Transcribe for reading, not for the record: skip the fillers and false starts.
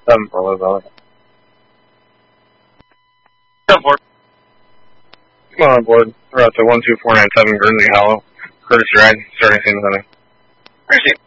7-4, Low Valley. 7-4. Come on board. We're out to 12497 Guernsey Hollow. Curtis Ride, starting scene with Hunting. Appreciate it.